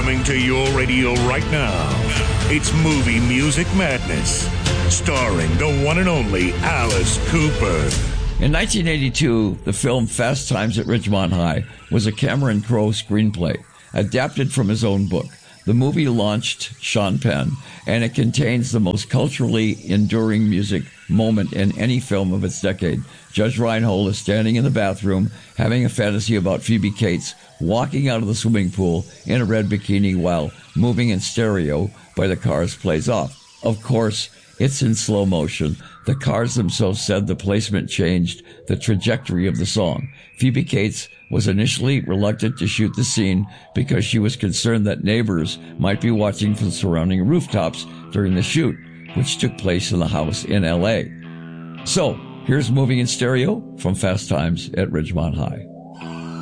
Coming to your radio right now, it's Movie Music Madness, starring the one and only Alice Cooper. In 1982, the film Fast Times at Ridgemont High was a Cameron Crowe screenplay, adapted from his own book. The movie launched Sean Penn, and it contains the most culturally enduring music moment in any film of its decade. Judge Reinhold is standing in the bathroom, having a fantasy about Phoebe Cates walking out of the swimming pool in a red bikini while Moving in Stereo by the Cars plays off. Of course, it's in slow motion. The Cars themselves said the placement changed the trajectory of the song. Phoebe Cates was initially reluctant to shoot the scene because she was concerned that neighbors might be watching from surrounding rooftops during the shoot, which took place in the house in L.A. So, here's Moving in Stereo from Fast Times at Ridgemont High.